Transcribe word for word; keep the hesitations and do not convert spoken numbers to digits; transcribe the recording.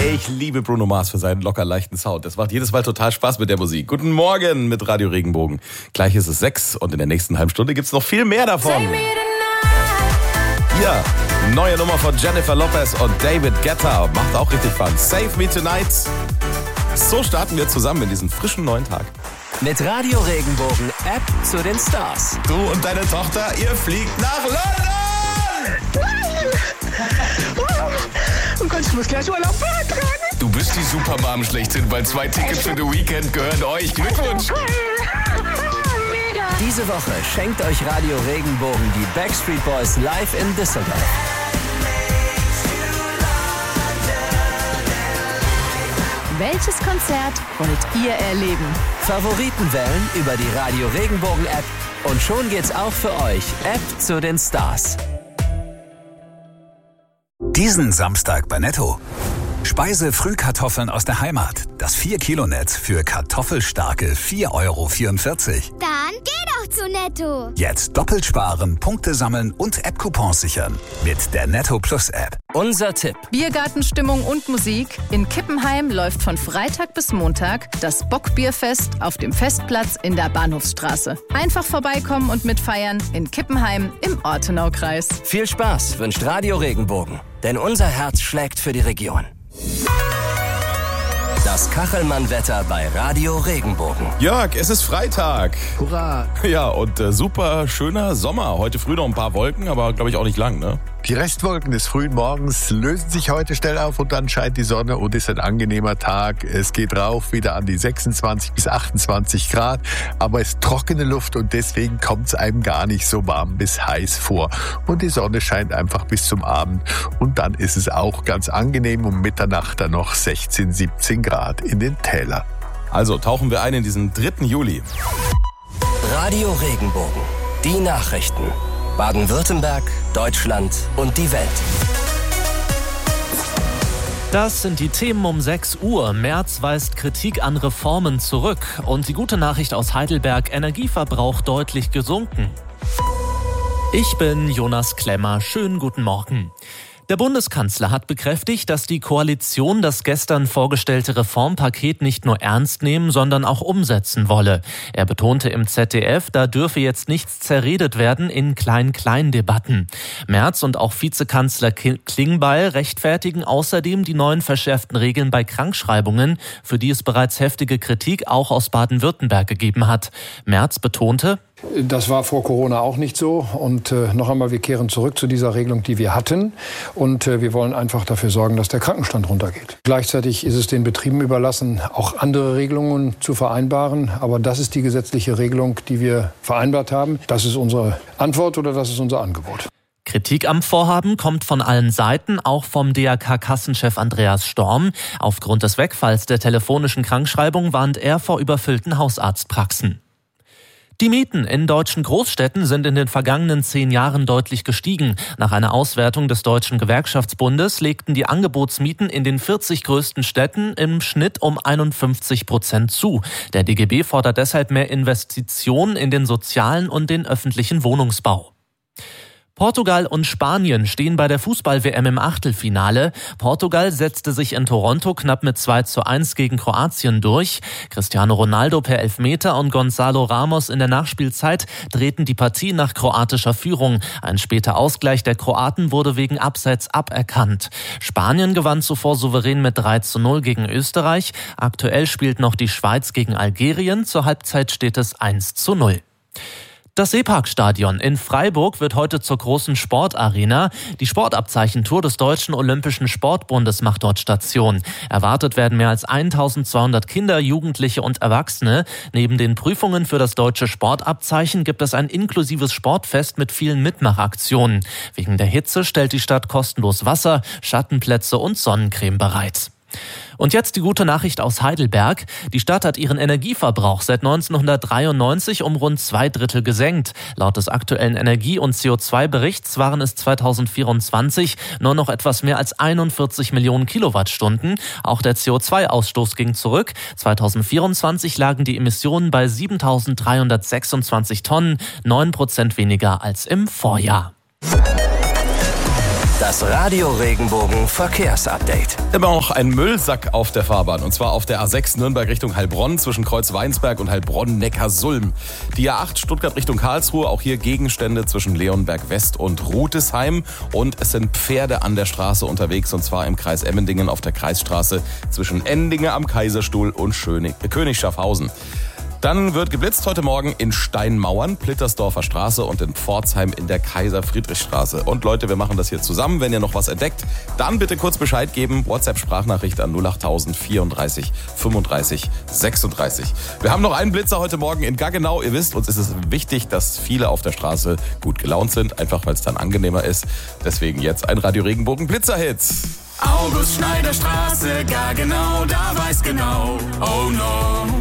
Ich liebe Bruno Mars für seinen locker leichten Sound. Das macht jedes Mal total Spaß mit der Musik. Guten Morgen mit Radio Regenbogen. Gleich ist es sechs und in der nächsten halben Stunde gibt's noch viel mehr davon. Ja, neue Nummer von Jennifer Lopez und David Guetta. Macht auch richtig Fun. Save Me Tonight. So starten wir zusammen in diesen frischen neuen Tag. Mit Radio Regenbogen App zu den Stars. Du und deine Tochter, ihr fliegt nach London! Oh Gott, ich muss gleich Urlaub beantragen. Du bist die Supermom schlechthin, weil zwei Tickets für The Weekend gehören euch. Glückwunsch! Diese Woche schenkt euch Radio Regenbogen die Backstreet Boys live in Düsseldorf. Welches Konzert wollt ihr erleben? Favoriten wählen über die Radio Regenbogen App und schon geht's auch für euch. App zu den Stars. Diesen Samstag bei Netto. Speise-Frühkartoffeln aus der Heimat. Das vier Kilo Netz für kartoffelstarke vier Euro vierundvierzig. Dann geh doch zu Netto. Jetzt doppelt sparen, Punkte sammeln und App-Coupons sichern. Mit der Netto Plus App. Unser Tipp. Biergartenstimmung und Musik. In Kippenheim läuft von Freitag bis Montag das Bockbierfest auf dem Festplatz in der Bahnhofsstraße. Einfach vorbeikommen und mitfeiern in Kippenheim im Ortenaukreis. Viel Spaß wünscht Radio Regenbogen. Denn unser Herz schlägt für die Region. Das Kachelmann-Wetter bei Radio Regenbogen. Jörg, es ist Freitag. Hurra! Ja, und äh, super schöner Sommer. Heute früh noch ein paar Wolken, aber glaube ich auch nicht lang, ne? Die Restwolken des frühen Morgens lösen sich heute schnell auf und dann scheint die Sonne und ist ein angenehmer Tag. Es geht rauf wieder an die sechsundzwanzig bis achtundzwanzig Grad, aber es ist trockene Luft und deswegen kommt es einem gar nicht so warm bis heiß vor. Und die Sonne scheint einfach bis zum Abend und dann ist es auch ganz angenehm um Mitternacht dann noch sechzehn, siebzehn Grad in den Tälern. Also tauchen wir ein in diesen dritten Juli. Radio Regenbogen. Die Nachrichten. Baden-Württemberg, Deutschland und die Welt. Das sind die Themen um sechs Uhr. Merz weist Kritik an Reformen zurück. Und die gute Nachricht aus Heidelberg: Energieverbrauch deutlich gesunken. Ich bin Jonas Klemmer. Schönen guten Morgen. Der Bundeskanzler hat bekräftigt, dass die Koalition das gestern vorgestellte Reformpaket nicht nur ernst nehmen, sondern auch umsetzen wolle. Er betonte im Z D F, da dürfe jetzt nichts zerredet werden in Klein-Klein-Debatten. Merz und auch Vizekanzler Klingbeil rechtfertigen außerdem die neuen verschärften Regeln bei Krankschreibungen, für die es bereits heftige Kritik auch aus Baden-Württemberg gegeben hat. Merz betonte: Das war vor Corona auch nicht so. Und äh, noch einmal, wir kehren zurück zu dieser Regelung, die wir hatten. Und äh, wir wollen einfach dafür sorgen, dass der Krankenstand runtergeht. Gleichzeitig ist es den Betrieben überlassen, auch andere Regelungen zu vereinbaren. Aber das ist die gesetzliche Regelung, die wir vereinbart haben. Das ist unsere Antwort oder das ist unser Angebot. Kritik am Vorhaben kommt von allen Seiten, auch vom D R K-Kassenchef Andreas Storm. Aufgrund des Wegfalls der telefonischen Krankschreibung warnt er vor überfüllten Hausarztpraxen. Die Mieten in deutschen Großstädten sind in den vergangenen zehn Jahren deutlich gestiegen. Nach einer Auswertung des Deutschen Gewerkschaftsbundes legten die Angebotsmieten in den vierzig größten Städten im Schnitt um einundfünfzig Prozent zu. Der D G B fordert deshalb mehr Investitionen in den sozialen und den öffentlichen Wohnungsbau. Portugal und Spanien stehen bei der Fußball-W M im Achtelfinale. Portugal setzte sich in Toronto knapp mit zwei zu eins gegen Kroatien durch. Cristiano Ronaldo per Elfmeter und Gonzalo Ramos in der Nachspielzeit drehten die Partie nach kroatischer Führung. Ein später Ausgleich der Kroaten wurde wegen Abseits aberkannt. Spanien gewann zuvor souverän mit drei zu null gegen Österreich. Aktuell spielt noch die Schweiz gegen Algerien. Zur Halbzeit steht es eins zu null. Das Seeparkstadion in Freiburg wird heute zur großen Sportarena. Die Sportabzeichentour des Deutschen Olympischen Sportbundes macht dort Station. Erwartet werden mehr als eintausendzweihundert Kinder, Jugendliche und Erwachsene. Neben den Prüfungen für das deutsche Sportabzeichen gibt es ein inklusives Sportfest mit vielen Mitmachaktionen. Wegen der Hitze stellt die Stadt kostenlos Wasser, Schattenplätze und Sonnencreme bereit. Und jetzt die gute Nachricht aus Heidelberg. Die Stadt hat ihren Energieverbrauch seit neunzehnhundertdreiundneunzig um rund zwei Drittel gesenkt. Laut des aktuellen Energie- und C O zwei Berichts waren es zweitausendvierundzwanzig nur noch etwas mehr als einundvierzig Millionen Kilowattstunden. Auch der C O zwei Ausstoß ging zurück. zweitausendvierundzwanzig lagen die Emissionen bei siebentausenddreihundertsechsundzwanzig Tonnen, neun Prozent weniger als im Vorjahr. Das Radio Regenbogen Verkehrsupdate. Immer noch ein Müllsack auf der Fahrbahn. Und zwar auf der A sechs Nürnberg Richtung Heilbronn zwischen Kreuz-Weinsberg und Heilbronn-Neckarsulm. Die A acht Stuttgart Richtung Karlsruhe. Auch hier Gegenstände zwischen Leonberg West und Rutesheim. Und es sind Pferde an der Straße unterwegs. Und zwar im Kreis Emmendingen auf der Kreisstraße zwischen Endinge am Kaiserstuhl und Schönig, äh, König Schaffhausen. Dann wird geblitzt heute Morgen in Steinmauern, Plittersdorfer Straße und in Pforzheim in der Kaiser-Friedrich-Straße. Und Leute, wir machen das hier zusammen. Wenn ihr noch was entdeckt, dann bitte kurz Bescheid geben. WhatsApp-Sprachnachricht an null acht null null vierunddreißig fünfunddreißig sechsunddreißig. Wir haben noch einen Blitzer heute Morgen in Gaggenau. Ihr wisst, uns ist es wichtig, dass viele auf der Straße gut gelaunt sind, einfach weil es dann angenehmer ist. Deswegen jetzt ein Radio Regenbogen Blitzer-Hit. August Schneider Straße, Gaggenau, da weiß genau, oh no.